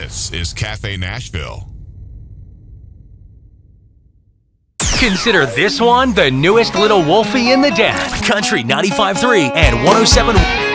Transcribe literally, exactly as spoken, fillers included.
This is Cafe Nashville. Consider this one the newest little wolfie in the den. Country ninety-five point three and one oh seven.